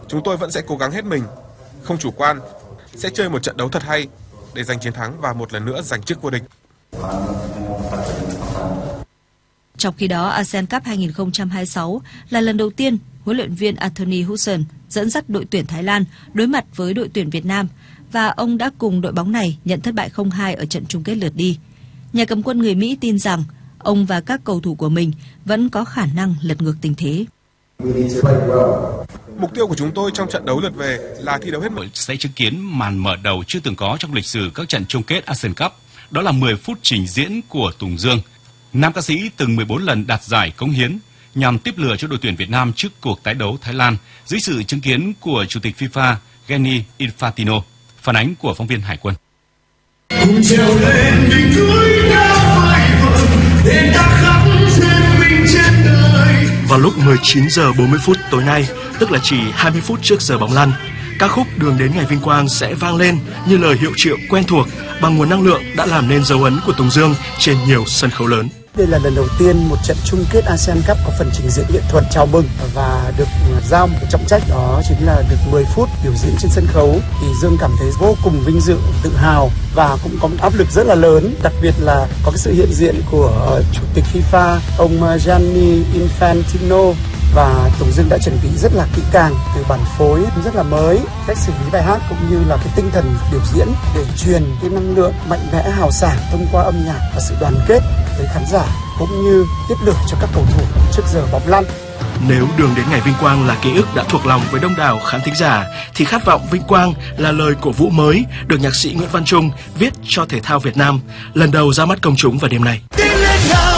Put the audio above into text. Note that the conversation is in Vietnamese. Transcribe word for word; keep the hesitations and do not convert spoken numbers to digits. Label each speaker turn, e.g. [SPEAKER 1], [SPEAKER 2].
[SPEAKER 1] chúng tôi vẫn sẽ cố gắng hết mình, không chủ quan, sẽ chơi một trận đấu thật hay để giành chiến thắng và một lần nữa giành chức vô địch.
[SPEAKER 2] Trong khi đó, a sê an Cup hai không hai sáu là lần đầu tiên huấn luyện viên Anthony Hudson dẫn dắt đội tuyển Thái Lan đối mặt với đội tuyển Việt Nam và ông đã cùng đội bóng này nhận thất bại không hai ở trận chung kết lượt đi. Nhà cầm quân người Mỹ tin rằng ông và các cầu thủ của mình vẫn có khả năng lật ngược tình thế.
[SPEAKER 1] Mục tiêu của chúng tôi trong trận đấu lượt về là thi đấu hết mình.
[SPEAKER 3] Sẽ chứng kiến màn mở đầu chưa từng có trong lịch sử các trận chung kết a sê an Cup. Đó là mười phút trình diễn của Tùng Dương. Nam ca sĩ từng mười bốn lần đạt giải cống hiến nhằm tiếp lửa cho đội tuyển Việt Nam trước cuộc tái đấu Thái Lan dưới sự chứng kiến của Chủ tịch FIFA Gianni Infantino. Phản ánh của phóng viên Hải Quân.
[SPEAKER 4] Cùng trèo lên đỉnh núi cao phai phờ để ta khắc duyên mình trên đời.
[SPEAKER 5] Vào lúc mười chín giờ bốn mươi phút tối nay, tức là chỉ hai mươi phút trước giờ bóng lăn, ca khúc Đường đến ngày vinh quang sẽ vang lên như lời hiệu triệu quen thuộc bằng nguồn năng lượng đã làm nên dấu ấn của Tùng Dương trên nhiều sân khấu lớn.
[SPEAKER 6] Đây là lần đầu tiên một trận chung kết a sê an Cup có phần trình diễn nghệ thuật chào mừng và được giao một trọng trách, đó chính là được mười phút biểu diễn trên sân khấu. Thì Dương cảm thấy vô cùng vinh dự, tự hào và cũng có một áp lực rất là lớn, đặc biệt là có cái sự hiện diện của uh, Chủ tịch FIFA ông Gianni Infantino. Và Tùng Dương đã chuẩn bị rất là kỹ càng, từ bản phối rất là mới, cách xử lý bài hát cũng như là cái tinh thần biểu diễn để truyền cái năng lượng mạnh mẽ hào sảng thông qua âm nhạc và sự đoàn kết tới khán giả, cũng như tiếp lửa cho các cầu thủ trước giờ bóng lăn.
[SPEAKER 5] Nếu Đường đến ngày vinh quang là ký ức đã thuộc lòng với đông đảo khán thính giả, thì Khát vọng vinh quang là lời cổ vũ mới được nhạc sĩ Nguyễn Văn Trung viết cho thể thao Việt Nam lần đầu ra mắt công chúng vào đêm nay.